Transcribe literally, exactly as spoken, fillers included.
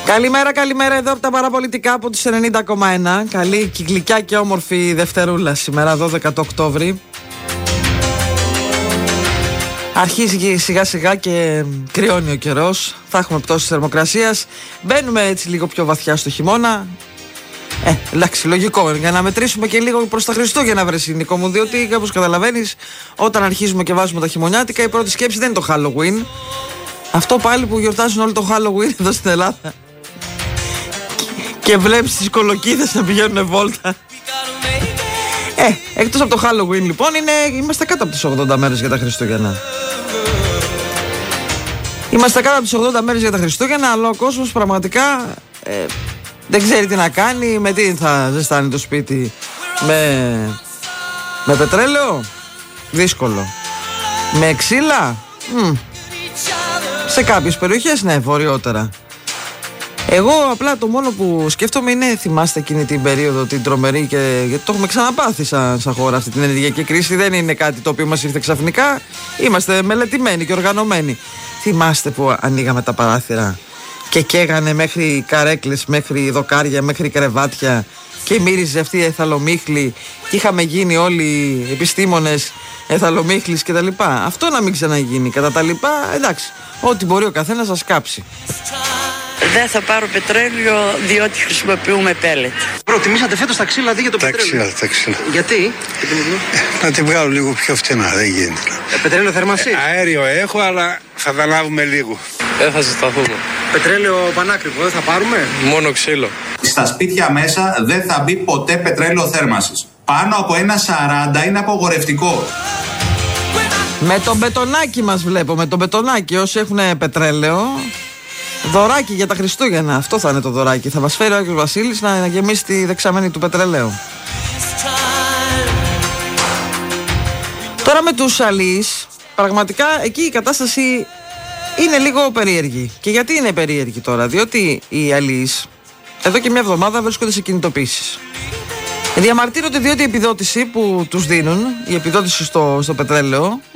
Καλημέρα, καλημέρα εδώ από τα παραπολιτικά από τους ενενήντα κόμμα ένα. Καλή και γλυκιά και όμορφη Δευτερούλα σήμερα, δώδεκα του Οκτώβρη. Αρχίζει σιγά σιγά και κρυώνει ο καιρός. Θα έχουμε πτώσεις θερμοκρασίας. Μπαίνουμε έτσι λίγο πιο βαθιά στο χειμώνα. Ε, εντάξει, λογικό. Για να μετρήσουμε και λίγο προς τα Χριστούγεννα, βρε Νικό μου. Διότι, όπως καταλαβαίνεις, όταν αρχίζουμε και βάζουμε τα χειμωνιάτικα, η πρώτη σκέψη δεν είναι το Halloween. Αυτό πάλι που γιορτάζουν όλο το Halloween εδώ στην Ελλάδα. Και βλέπεις τις κολοκύθες να πηγαίνουν βόλτα. Ε, εκτός από το Halloween λοιπόν, είναι, είμαστε κάτω από τις ογδόντα μέρες για τα Χριστούγεννα. Είμαστε κάτω από τις ογδόντα μέρες για τα Χριστούγεννα, αλλά ο κόσμος πραγματικά ε, δεν ξέρει τι να κάνει. Με τι θα ζεστάνει το σπίτι? Με, με πετρέλαιο? Δύσκολο. Με ξύλα? Μ. Σε κάποιες περιοχές ναι, βορειότερα. Εγώ απλά το μόνο που σκέφτομαι είναι, θυμάστε εκείνη την περίοδο την τρομερή, και, γιατί το έχουμε ξαναπάθει σαν, σαν χώρα αυτή την ενεργειακή κρίση, δεν είναι κάτι το οποίο μας ήρθε ξαφνικά, είμαστε μελετημένοι και οργανωμένοι. Θυμάστε που ανοίγαμε τα παράθυρα και καίγανε μέχρι καρέκλες, μέχρι δοκάρια, μέχρι κρεβάτια και μύριζε αυτή η εθαλομίχλη και είχαμε γίνει όλοι επιστήμονες εθαλομίχλης και τα λοιπά. Αυτό να μην ξαναγίνει. Κατά τα λοιπά, εντάξει, ό,τι μπορεί ο καθένας να σκάψει. Δεν θα πάρω πετρέλαιο διότι χρησιμοποιούμε πέλετ. Προτιμήσατε φέτος τα ξύλα αντί για το τα πετρέλαιο? Ξύλα, τα ξύλα. Γιατί? Ε, να την βγάλω λίγο πιο φτηνά, δεν γίνεται. Ε, πετρέλαιο θέρμανση? Ε, αέριο έχω, αλλά θα τα λάβουμε λίγο. Δεν θα ζεσταθούμε. Πετρέλαιο πανάκριβο δεν θα πάρουμε? Μόνο ξύλο. Στα σπίτια μέσα δεν θα μπει ποτέ πετρέλαιο θέρμανσης. Πάνω από ένα σαράντα είναι απογορευτικό. Με τον μπετονάκι μας βλέπω, με τον μπετονάκι. Όσοι έχουν πετρέλαιο, δωράκι για τα Χριστούγεννα. Αυτό θα είναι το δωράκι. Θα μας φέρει ο Άγιος Βασίλης να, να γεμίσει τη δεξαμένη του πετρελαίου. Τώρα με τους αλείς, πραγματικά εκεί η κατάσταση είναι λίγο περίεργη. Και γιατί είναι περίεργη τώρα? Διότι οι αλείς εδώ και μια εβδομάδα βρίσκονται σε κινητοποίησεις. Διαμαρτύρονται διότι η επιδότηση που τους δίνουν, η επιδότηση στο, στο πετρέλαιο,